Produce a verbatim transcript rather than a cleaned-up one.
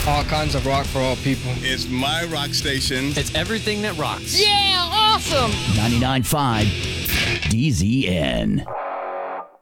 All kinds of rock for all people. It's my rock station. It's everything that rocks. Yeah, awesome! ninety-nine point five D Z N.